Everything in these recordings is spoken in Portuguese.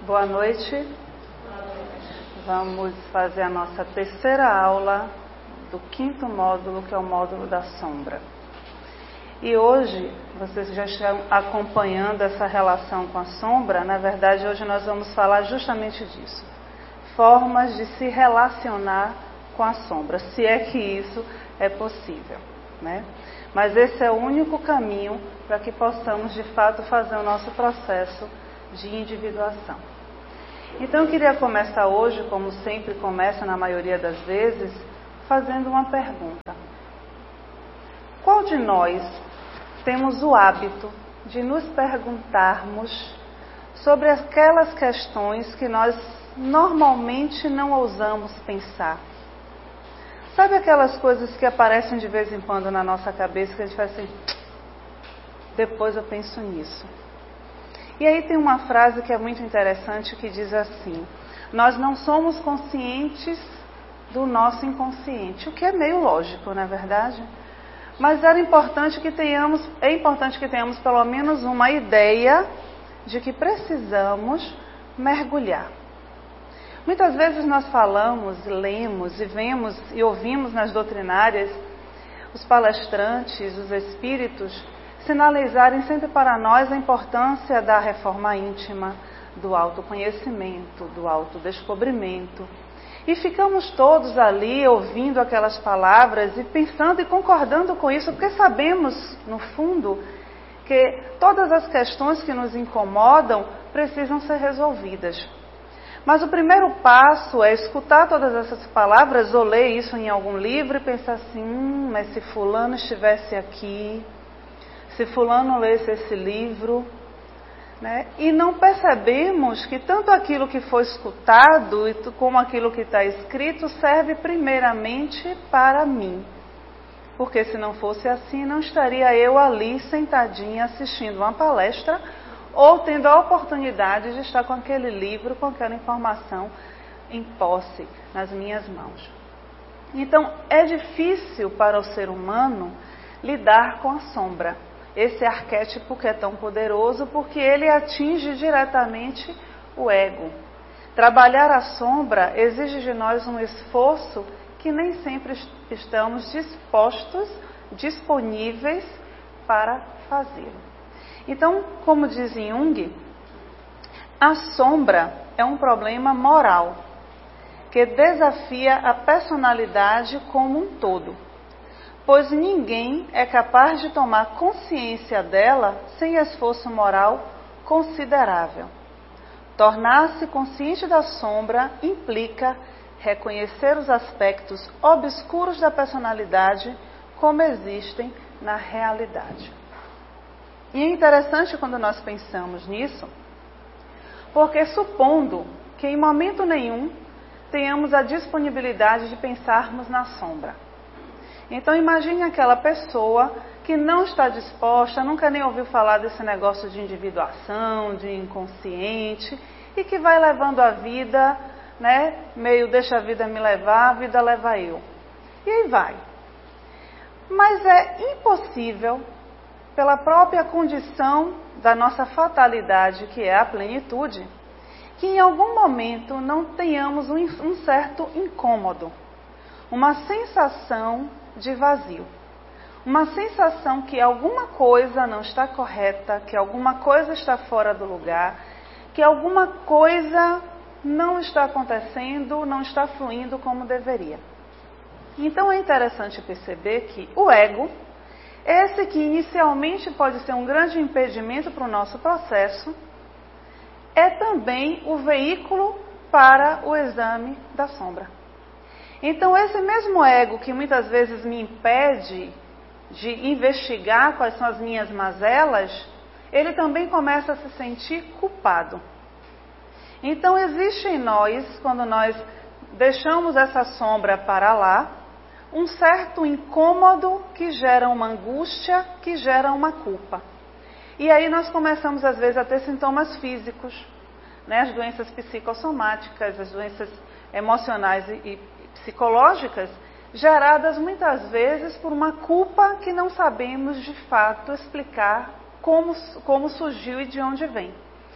Boa noite. Vamos fazer a nossa terceira aula do quinto módulo, que é o módulo da sombra. E hoje, vocês já estão acompanhando essa relação com a sombra. Na verdade, hoje nós vamos falar justamente disso. Formas de se relacionar com a sombra, se é que isso é possível, né? Mas esse é o único caminho para que possamos, de fato, fazer o nosso processo de individuação. Então, eu queria começar hoje, como sempre começa na maioria das vezes, fazendo uma pergunta. Qual de nós temos o hábito de nos perguntarmos sobre aquelas questões que nós normalmente não ousamos pensar? Sabe aquelas coisas que aparecem de vez em quando na nossa cabeça, que a gente faz assim, depois eu penso nisso. E aí tem uma frase que é muito interessante que diz assim: nós não somos conscientes do nosso inconsciente, o que é meio lógico, não é verdade? Mas é importante que tenhamos pelo menos uma ideia de que precisamos mergulhar. Muitas vezes nós falamos, lemos e vemos e ouvimos nas doutrinárias os palestrantes, os espíritos, sinalizarem sempre para nós a importância da reforma íntima, do autoconhecimento, do autodescobrimento. E ficamos todos ali ouvindo aquelas palavras e pensando e concordando com isso, porque sabemos, no fundo, que todas as questões que nos incomodam precisam ser resolvidas. Mas o primeiro passo é escutar todas essas palavras ou ler isso em algum livro e pensar assim, mas se fulano estivesse aqui, se fulano lesse esse livro, né? E não percebemos que tanto aquilo que foi escutado como aquilo que está escrito serve primeiramente para mim. Porque se não fosse assim, não estaria eu ali sentadinha assistindo uma palestra ou tendo a oportunidade de estar com aquele livro, com aquela informação em posse nas minhas mãos. Então, é difícil para o ser humano lidar com a sombra. Esse arquétipo que é tão poderoso, porque ele atinge diretamente o ego. Trabalhar a sombra exige de nós um esforço que nem sempre estamos disponíveis para fazê-lo. Então, como diz Jung, a sombra é um problema moral que desafia a personalidade como um todo, pois ninguém é capaz de tomar consciência dela sem esforço moral considerável. Tornar-se consciente da sombra implica reconhecer os aspectos obscuros da personalidade como existem na realidade. E é interessante quando nós pensamos nisso, porque supondo que em momento nenhum tenhamos a disponibilidade de pensarmos na sombra. Então imagine aquela pessoa que não está disposta, nunca nem ouviu falar desse negócio de individuação, de inconsciente, e que vai levando a vida, né, meio deixa a vida me levar, a vida leva eu. E aí vai. Mas é impossível, pela própria condição da nossa fatalidade, que é a plenitude, que em algum momento não tenhamos um certo incômodo, uma sensação de vazio, uma sensação que alguma coisa não está correta, que alguma coisa está fora do lugar, que alguma coisa não está acontecendo, não está fluindo como deveria. Então é interessante perceber que o ego, esse que inicialmente pode ser um grande impedimento para o nosso processo, é também o veículo para o exame da sombra. Então, esse mesmo ego que muitas vezes me impede de investigar quais são as minhas mazelas, ele também começa a se sentir culpado. Então, existe em nós, quando nós deixamos essa sombra para lá, um certo incômodo que gera uma angústia, que gera uma culpa. E aí nós começamos, às vezes, a ter sintomas físicos, né? As doenças psicossomáticas, as doenças emocionais e psicológicas, geradas muitas vezes por uma culpa que não sabemos de fato explicar como surgiu e de onde vem.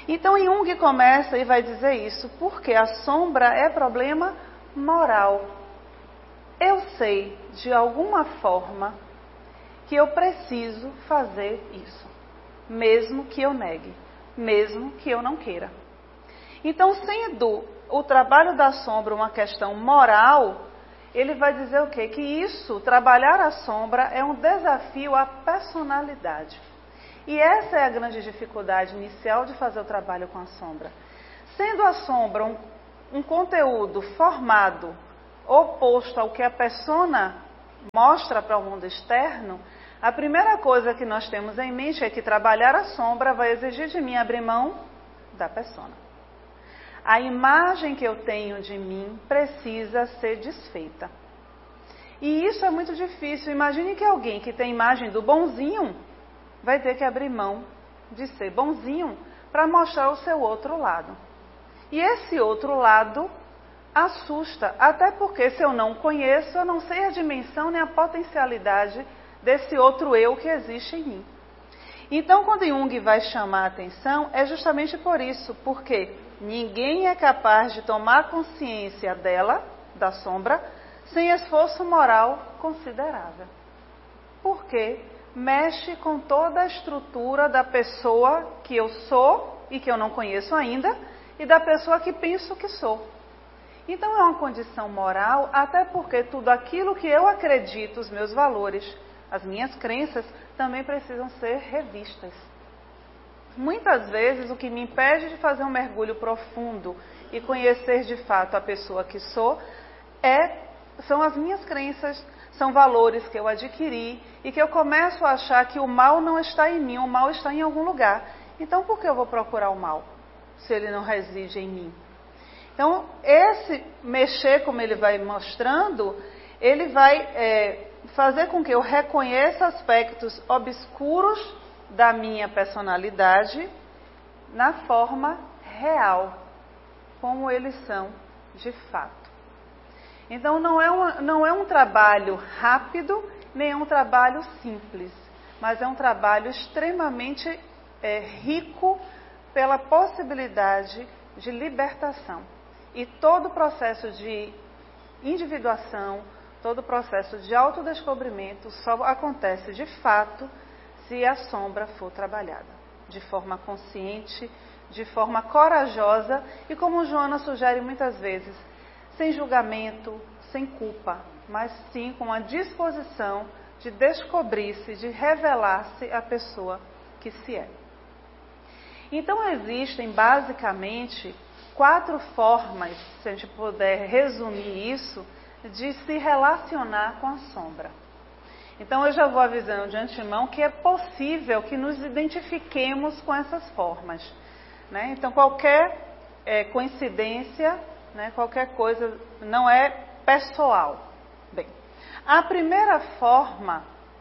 Então Jung começa e vai dizer isso, porque a sombra é problema moral. Eu sei, de alguma forma, que eu preciso fazer isso, mesmo que eu negue, mesmo que eu não queira. Então, sendo o trabalho da sombra uma questão moral, ele vai dizer o quê? Que isso, trabalhar a sombra, é um desafio à personalidade. E essa é a grande dificuldade inicial de fazer o trabalho com a sombra. Sendo a sombra um conteúdo formado, oposto ao que a persona mostra para o mundo externo, a primeira coisa que nós temos em mente é que trabalhar a sombra vai exigir de mim abrir mão da persona. A imagem que eu tenho de mim precisa ser desfeita. E isso é muito difícil. Imagine que alguém que tem a imagem do bonzinho vai ter que abrir mão de ser bonzinho para mostrar o seu outro lado. E esse outro lado assusta, até porque se eu não conheço, eu não sei a dimensão nem a potencialidade desse outro eu que existe em mim. Então, quando Jung vai chamar a atenção, é justamente por isso, porque ninguém é capaz de tomar consciência dela, da sombra, sem esforço moral considerável. Porque mexe com toda a estrutura da pessoa que eu sou e que eu não conheço ainda, e da pessoa que penso que sou. Então é uma condição moral, até porque tudo aquilo que eu acredito, os meus valores, as minhas crenças, também precisam ser revistas. Muitas vezes o que me impede de fazer um mergulho profundo e conhecer de fato a pessoa que sou, são as minhas crenças, são valores que eu adquiri e que eu começo a achar que o mal não está em mim, o mal está em algum lugar. Então por que eu vou procurar o mal, se ele não reside em mim? Então, esse mexer, como ele vai mostrando, ele vai fazer com que eu reconheça aspectos obscuros da minha personalidade na forma real, como eles são de fato. Então, não é um trabalho rápido, nem é um trabalho simples, mas é um trabalho extremamente rico pela possibilidade de libertação. E todo o processo de individuação, todo o processo de autodescobrimento só acontece de fato se a sombra for trabalhada de forma consciente, de forma corajosa e, como Joana sugere muitas vezes, sem julgamento, sem culpa, mas sim com a disposição de descobrir-se, de revelar-se a pessoa que se é. Então existem basicamente 4 formas, se a gente puder resumir isso, de se relacionar com a sombra. Então eu já vou avisando de antemão que é possível que nos identifiquemos com essas formas, né? Então qualquer coincidência, né, qualquer coisa não é pessoal. Bem, a primeira forma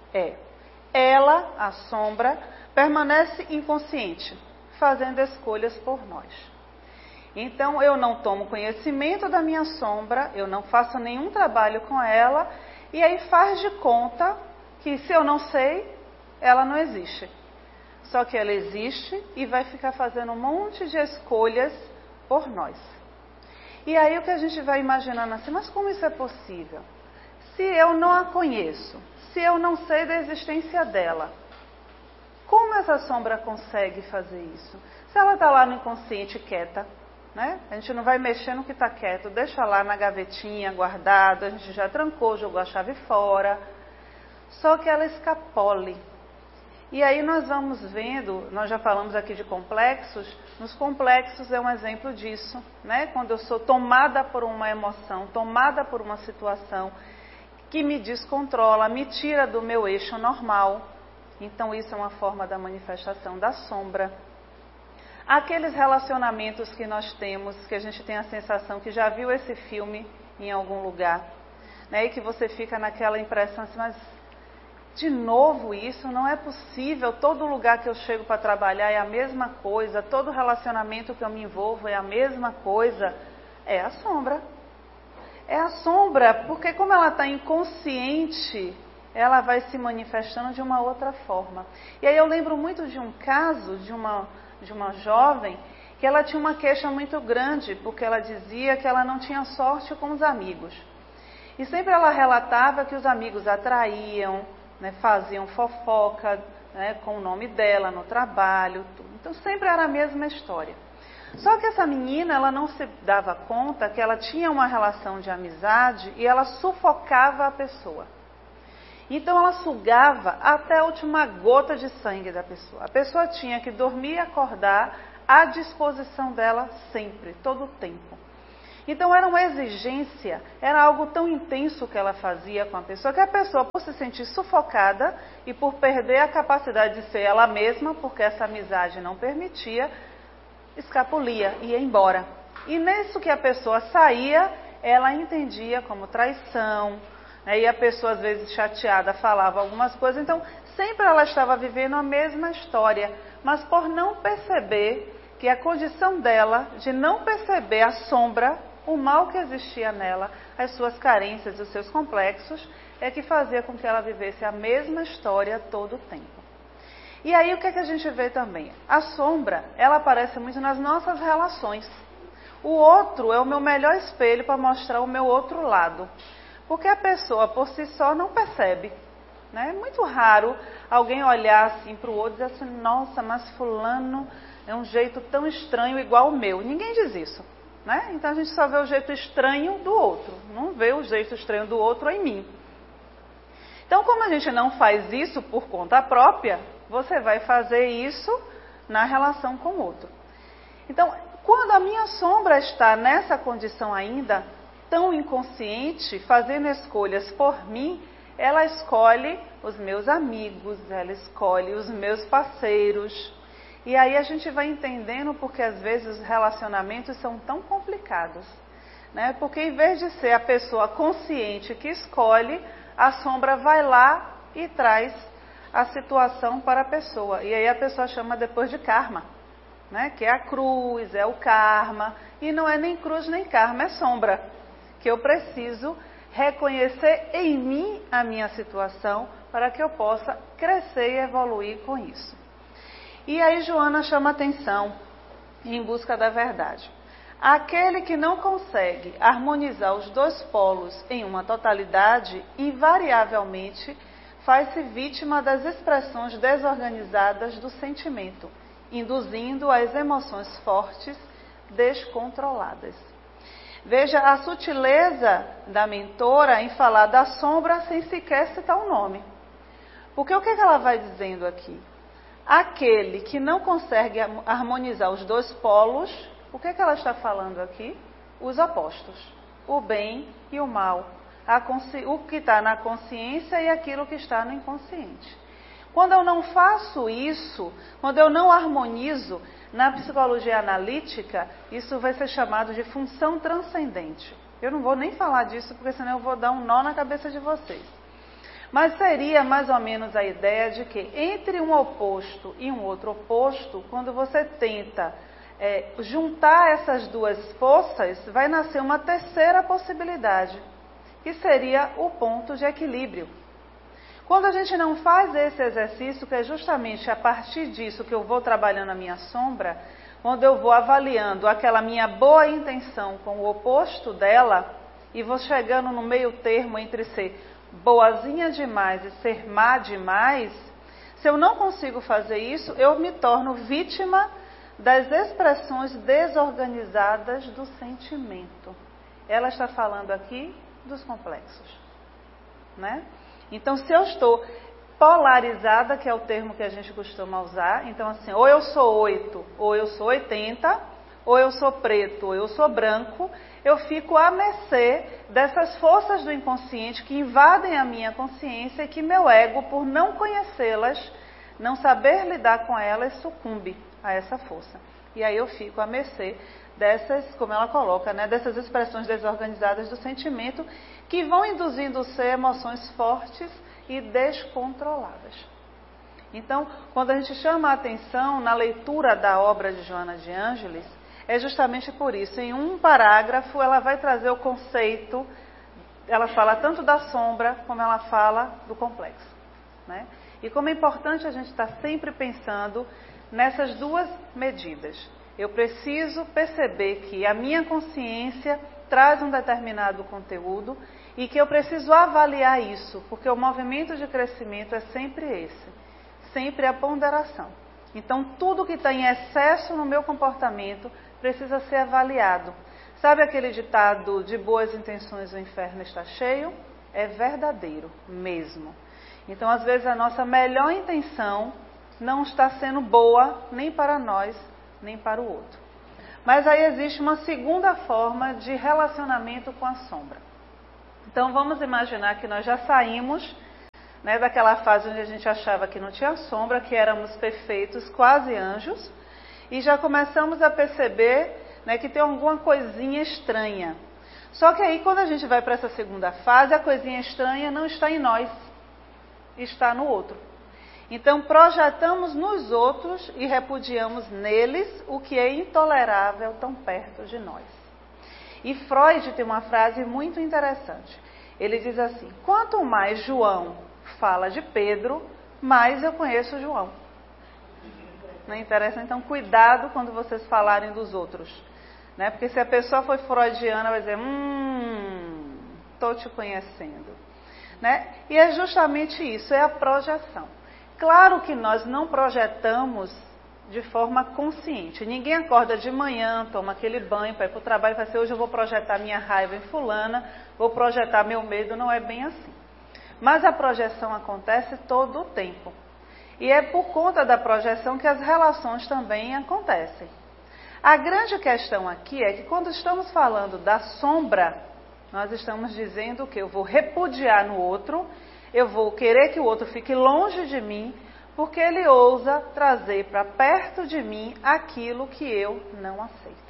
ela, a sombra, permanece inconsciente, fazendo escolhas por nós. Então, eu não tomo conhecimento da minha sombra, eu não faço nenhum trabalho com ela, e aí faz de conta que se eu não sei, ela não existe. Só que ela existe e vai ficar fazendo um monte de escolhas por nós. E aí o que a gente vai imaginando assim, mas como isso é possível? Se eu não a conheço, se eu não sei da existência dela, como essa sombra consegue fazer isso? Se ela está lá no inconsciente quieta, né? A gente não vai mexer no que está quieto, deixa lá na gavetinha, guardado, a gente já trancou, jogou a chave fora. Só que ela escapole. E aí nós vamos vendo, nós já falamos aqui de complexos, nos complexos é um exemplo disso, né? Quando eu sou tomada por uma emoção, tomada por uma situação que me descontrola, me tira do meu eixo normal. Então isso é uma forma da manifestação da sombra. Aqueles relacionamentos que nós temos, que a gente tem a sensação que já viu esse filme em algum lugar, né? E que você fica naquela impressão assim, mas de novo isso, não é possível, todo lugar que eu chego para trabalhar é a mesma coisa, todo relacionamento que eu me envolvo é a mesma coisa, é a sombra. É a sombra, porque como ela está inconsciente, ela vai se manifestando de uma outra forma. E aí eu lembro muito de um caso de uma de uma jovem que ela tinha uma queixa muito grande, porque ela dizia que ela não tinha sorte com os amigos. E sempre ela relatava que os amigos a traíam, né, faziam fofoca, né, com o nome dela no trabalho, tudo. Então sempre era a mesma história. Só que essa menina, ela não se dava conta que ela tinha uma relação de amizade e ela sufocava a pessoa. Então ela sugava até a última gota de sangue da pessoa. A pessoa tinha que dormir e acordar à disposição dela sempre, todo o tempo. Então era uma exigência, era algo tão intenso que ela fazia com a pessoa, que a pessoa, por se sentir sufocada e por perder a capacidade de ser ela mesma, porque essa amizade não permitia, escapulia, ia embora. E nisso que a pessoa saía, ela entendia como traição, né? E a pessoa às vezes chateada falava algumas coisas, então sempre ela estava vivendo a mesma história, mas por não perceber que a condição dela de não perceber a sombra, o mal que existia nela, as suas carências, os seus complexos, é que fazia com que ela vivesse a mesma história todo o tempo. E aí o que é que a gente vê também? A sombra, ela aparece muito nas nossas relações. O outro é o meu melhor espelho para mostrar o meu outro lado. Porque a pessoa por si só não percebe. Né? É muito raro alguém olhar assim para o outro e dizer assim, nossa, mas fulano é um jeito tão estranho igual o meu. Ninguém diz isso. Né? Então a gente só vê o jeito estranho do outro. Não vê o jeito estranho do outro em mim. Então como a gente não faz isso por conta própria, você vai fazer isso na relação com o outro. Então, quando a minha sombra está nessa condição ainda, tão inconsciente, fazendo escolhas por mim, ela escolhe os meus amigos, ela escolhe os meus parceiros. E aí a gente vai entendendo porque às vezes os relacionamentos são tão complicados. Né? Porque em vez de ser a pessoa consciente que escolhe, a sombra vai lá e traz a situação para a pessoa. E aí a pessoa chama depois de karma, né? Que é a cruz, é o karma. E não é nem cruz nem karma, é sombra. Que eu preciso reconhecer em mim a minha situação para que eu possa crescer e evoluir com isso. E aí Joana chama atenção em busca da verdade. Aquele que não consegue harmonizar os dois polos em uma totalidade, invariavelmente faz-se vítima das expressões desorganizadas do sentimento, induzindo as emoções fortes, descontroladas. Veja a sutileza da mentora em falar da sombra sem sequer citar o nome. Porque o que ela vai dizendo aqui? Aquele que não consegue harmonizar os dois polos, o que ela está falando aqui? Os opostos, o bem e o mal. O que está na consciência e aquilo que está no inconsciente. Quando eu não faço isso, quando eu não harmonizo, na psicologia analítica, isso vai ser chamado de função transcendente. Eu não vou nem falar disso, porque senão eu vou dar um nó na cabeça de vocês. Mas seria mais ou menos a ideia de que entre um oposto e um outro oposto, quando você tenta juntar essas duas forças, vai nascer uma terceira possibilidade, que seria o ponto de equilíbrio. Quando a gente não faz esse exercício, que é justamente a partir disso que eu vou trabalhando a minha sombra, quando eu vou avaliando aquela minha boa intenção com o oposto dela, e vou chegando no meio termo entre ser boazinha demais e ser má demais, se eu não consigo fazer isso, eu me torno vítima das expressões desorganizadas do sentimento. Ela está falando aqui dos complexos, né? Então, se eu estou polarizada, que é o termo que a gente costuma usar, então assim, ou eu sou 8, ou eu sou 80, ou eu sou preto, ou eu sou branco, eu fico à mercê dessas forças do inconsciente que invadem a minha consciência e que meu ego, por não conhecê-las, não saber lidar com elas, sucumbe a essa força. E aí eu fico à mercê dessas, como ela coloca, né, dessas expressões desorganizadas do sentimento que vão induzindo o ser emoções fortes e descontroladas. Então, quando a gente chama a atenção na leitura da obra de Joana de Ângeles, é justamente por isso. Em um parágrafo, ela vai trazer o conceito, ela fala tanto da sombra, como ela fala do complexo. Né? E como é importante a gente estar sempre pensando nessas duas medidas. Eu preciso perceber que a minha consciência traz um determinado conteúdo e que eu preciso avaliar isso, porque o movimento de crescimento é sempre esse, sempre a ponderação. Então, tudo que está em excesso no meu comportamento precisa ser avaliado. Sabe aquele ditado, de boas intenções o inferno está cheio? É verdadeiro mesmo. Então, às vezes, a nossa melhor intenção não está sendo boa nem para nós, nem para o outro. Mas aí existe uma segunda forma de relacionamento com a sombra. Então, vamos imaginar que nós já saímos, né, daquela fase onde a gente achava que não tinha sombra, que éramos perfeitos, quase anjos, e já começamos a perceber, né, que tem alguma coisinha estranha. Só que aí, quando a gente vai para essa segunda fase, a coisinha estranha não está em nós, está no outro. Então, projetamos nos outros e repudiamos neles o que é intolerável tão perto de nós. E Freud tem uma frase muito interessante. Ele diz assim: quanto mais João fala de Pedro, mais eu conheço João. Não interessa? Então, cuidado quando vocês falarem dos outros. Né? Porque se a pessoa foi freudiana, vai dizer, estou te conhecendo. Né? E é justamente isso, é a projeção. Claro que nós não projetamos de forma consciente. Ninguém acorda de manhã, toma aquele banho para ir para o trabalho e fala assim, hoje eu vou projetar minha raiva em fulana, vou projetar meu medo, não é bem assim. Mas a projeção acontece todo o tempo. E é por conta da projeção que as relações também acontecem. A grande questão aqui é que quando estamos falando da sombra, nós estamos dizendo que eu vou repudiar no outro, eu vou querer que o outro fique longe de mim, porque ele ousa trazer para perto de mim aquilo que eu não aceito.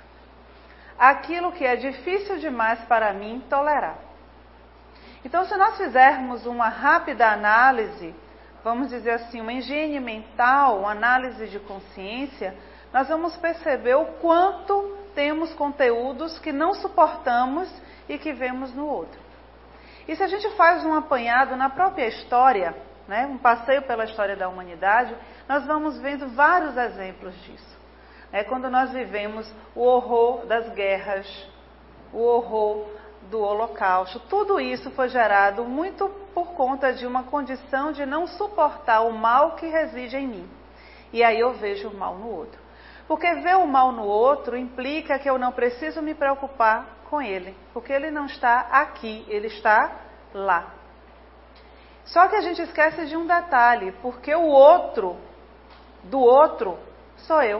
Aquilo que é difícil demais para mim tolerar. Então, se nós fizermos uma rápida análise, vamos dizer assim, uma higiene mental, uma análise de consciência, nós vamos perceber o quanto temos conteúdos que não suportamos e que vemos no outro. E se a gente faz um apanhado na própria história, né, um passeio pela história da humanidade, nós vamos vendo vários exemplos disso. Quando nós vivemos o horror das guerras, o horror do Holocausto, tudo isso foi gerado muito por conta de uma condição de não suportar o mal que reside em mim. E aí eu vejo o mal no outro. Porque ver o mal no outro implica que eu não preciso me preocupar com ele, porque ele não está aqui, ele está lá. Só que a gente esquece de um detalhe, porque o outro, do outro, sou eu.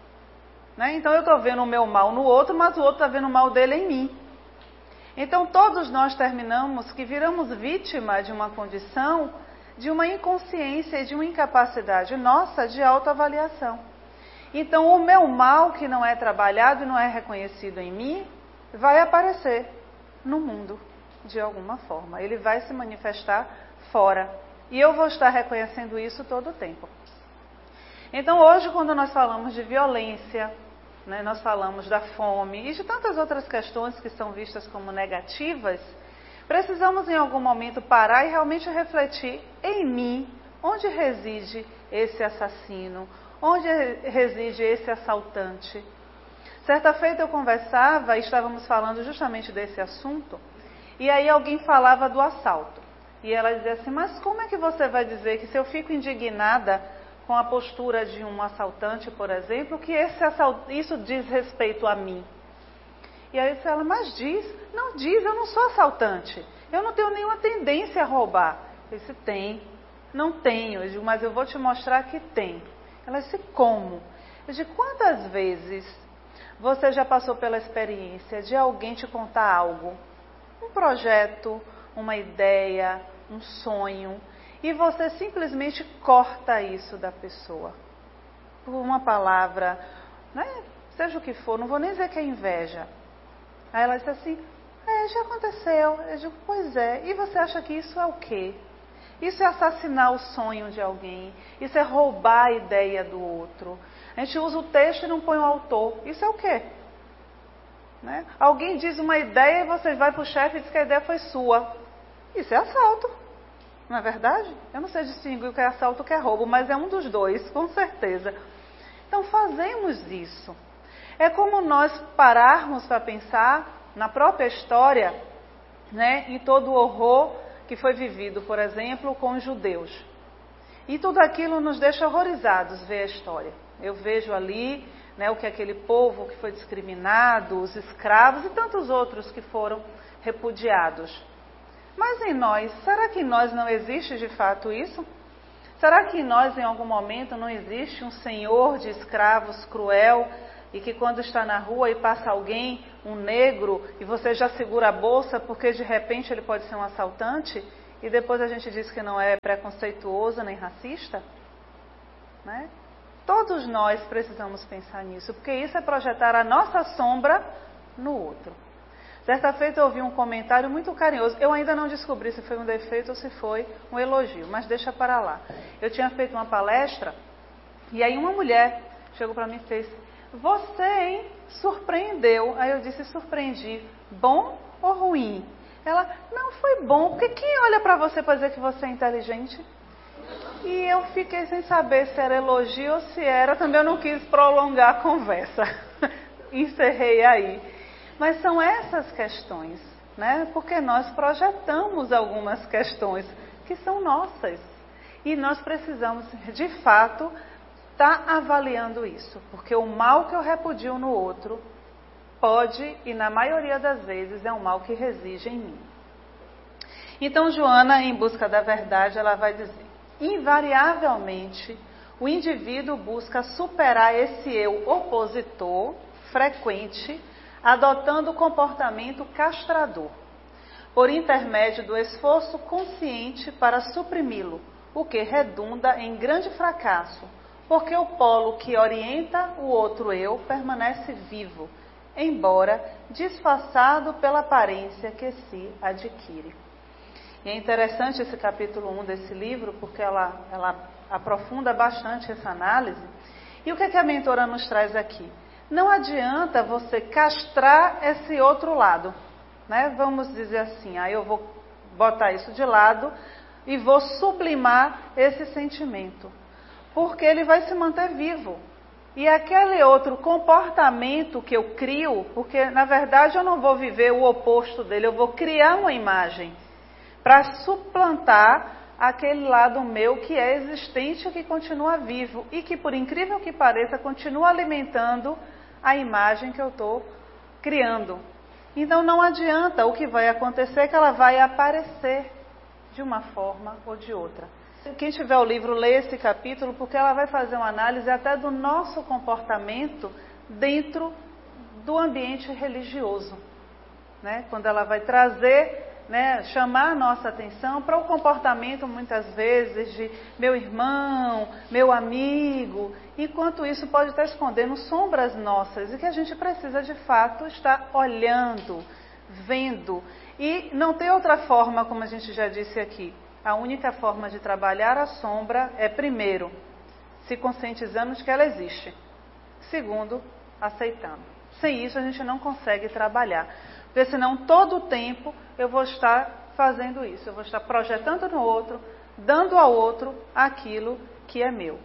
Né? Então eu estou vendo o meu mal no outro, mas o outro está vendo o mal dele em mim. Então todos nós terminamos que viramos vítima de uma condição, de uma inconsciência e de uma incapacidade nossa de autoavaliação. Então o meu mal que não é trabalhado e não é reconhecido em mim, vai aparecer no mundo de alguma forma. Ele vai se manifestar fora. E eu vou estar reconhecendo isso todo o tempo. Então hoje, quando nós falamos de violência, né, nós falamos da fome e de tantas outras questões que são vistas como negativas, precisamos em algum momento parar e realmente refletir em mim, onde reside esse assassino, onde reside esse assaltante. Certa feita eu conversava e estávamos falando justamente desse assunto, e aí alguém falava do assalto. E ela dizia assim, mas como é que você vai dizer que se eu fico indignada com a postura de um assaltante, por exemplo, que isso diz respeito a mim? E aí eu disse, ela, mas diz, eu não sou assaltante, eu não tenho nenhuma tendência a roubar. Eu disse, tem, não tenho, eu digo, mas eu vou te mostrar que tem. Ela disse, como? Eu digo, quantas vezes você já passou pela experiência de alguém te contar algo, um projeto, uma ideia, um sonho, e você simplesmente corta isso da pessoa, por uma palavra, né? Seja o que for, não vou nem dizer que é inveja. Aí ela disse assim, já aconteceu. Eu digo, pois é, e você acha que isso é o quê? Isso é assassinar o sonho de alguém, isso é roubar a ideia do outro. A gente usa o texto e não põe o autor. Isso é o quê? Né? Alguém diz uma ideia e você vai para o chefe e diz que a ideia foi sua. Isso é assalto, não é verdade? Eu não sei distinguir o que é assalto e o que é roubo, mas é um dos dois, com certeza. Então fazemos isso. É como nós pararmos para pensar na própria história, né, em todo o horror que foi vivido, por exemplo, com os judeus. E tudo aquilo nos deixa horrorizados ver a história. Eu vejo ali, né, o que aquele povo que foi discriminado, os escravos e tantos outros que foram repudiados. Mas em nós, será que em nós não existe de fato isso? Será que em nós, em algum momento, não existe um senhor de escravos cruel e que quando está na rua e passa alguém, um negro, e você já segura a bolsa porque de repente ele pode ser um assaltante e depois a gente diz que não é preconceituoso nem racista? Né? Todos nós precisamos pensar nisso, porque isso é projetar a nossa sombra no outro. Certa feita eu ouvi um comentário muito carinhoso. Eu ainda não descobri se foi um defeito ou se foi um elogio, mas deixa para lá. Eu tinha feito uma palestra e aí uma mulher chegou para mim e fez: "Você, hein, surpreendeu." Aí eu disse: "Surpreendi. Bom ou ruim?" Ela: "Não, foi bom, porque quem olha para você para dizer que você é inteligente?" E eu fiquei sem saber se era elogio ou se era. Também eu não quis prolongar a conversa. Encerrei aí. Mas são essas questões, né? Porque nós projetamos algumas questões que são nossas. E nós precisamos, de fato, estar avaliando isso. Porque o mal que eu repudio no outro pode, e na maioria das vezes, é um mal que reside em mim. Então, Joana, em busca da verdade, ela vai dizer: invariavelmente, o indivíduo busca superar esse eu opositor frequente, adotando o comportamento castrador, por intermédio do esforço consciente para suprimi-lo, o que redunda em grande fracasso, porque o polo que orienta o outro eu permanece vivo, embora disfarçado pela aparência que se adquire. E é interessante esse capítulo 1 desse livro, porque ela aprofunda bastante essa análise. E o que a mentora nos traz aqui? Não adianta você castrar esse outro lado, né? Vamos dizer assim, aí eu vou botar isso de lado e vou sublimar esse sentimento, porque ele vai se manter vivo. E aquele outro comportamento que eu crio, porque na verdade eu não vou viver o oposto dele, eu vou criar uma imagem para suplantar aquele lado meu que é existente e que continua vivo e que, por incrível que pareça, continua alimentando a imagem que eu estou criando. Então não adianta, o que vai acontecer é que ela vai aparecer de uma forma ou de outra. Quem tiver o livro, lê esse capítulo, porque ela vai fazer uma análise até do nosso comportamento dentro do ambiente religioso, né? Quando ela vai trazer, né, chamar a nossa atenção para o comportamento, muitas vezes, de meu irmão, meu amigo, enquanto isso pode estar escondendo sombras nossas e que a gente precisa, de fato, estar olhando, vendo. E não tem outra forma, como a gente já disse aqui. A única forma de trabalhar a sombra é, primeiro, se conscientizando de que ela existe. Segundo, aceitando. Sem isso, a gente não consegue trabalhar. Porque senão, todo o tempo, eu vou estar fazendo isso. Eu vou estar projetando no outro, dando ao outro aquilo que é meu.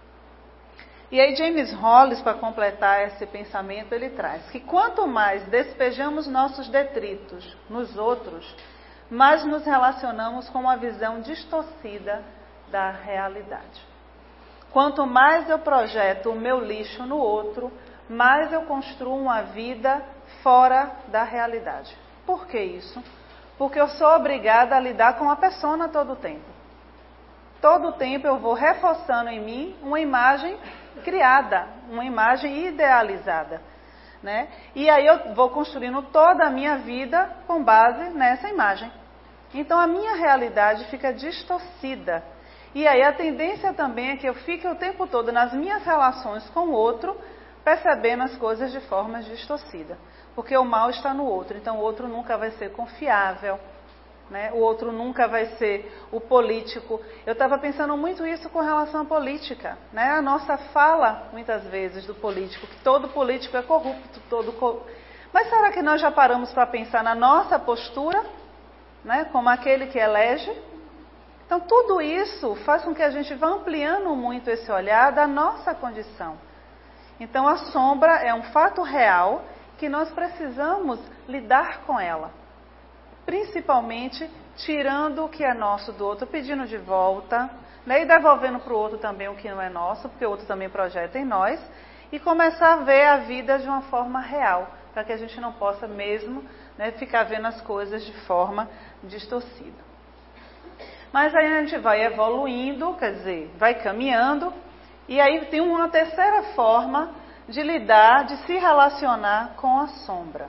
E aí James Hollis, para completar esse pensamento, ele traz que quanto mais despejamos nossos detritos nos outros, mais nos relacionamos com uma visão distorcida da realidade. Quanto mais eu projeto o meu lixo no outro, mais eu construo uma vida fora da realidade. Por que isso? Porque eu sou obrigada a lidar com a persona todo o tempo. Todo o tempo eu vou reforçando em mim uma imagem criada, uma imagem idealizada, né? E aí eu vou construindo toda a minha vida com base nessa imagem. Então a minha realidade fica distorcida. E aí a tendência também é que eu fique o tempo todo nas minhas relações com o outro, percebendo as coisas de forma distorcida. Porque o mal está no outro, então o outro nunca vai ser confiável, né? O outro nunca vai ser o político. Eu estava pensando muito isso com relação à política, né? A nossa fala, muitas vezes, do político, que todo político é corrupto, Mas será que nós já paramos para pensar na nossa postura, né? Como aquele que elege? Então tudo isso faz com que a gente vá ampliando muito esse olhar da nossa condição. Então a sombra é um fato real que nós precisamos lidar com ela. Principalmente tirando o que é nosso do outro, pedindo de volta, né, e devolvendo para o outro também o que não é nosso, porque o outro também projeta em nós, e começar a ver a vida de uma forma real, para que a gente não possa mesmo, né, ficar vendo as coisas de forma distorcida. Mas aí a gente vai evoluindo, quer dizer, vai caminhando, e aí tem uma terceira forma de lidar, de se relacionar com a sombra.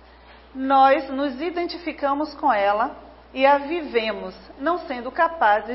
Nós nos identificamos com ela e a vivemos, não sendo capazes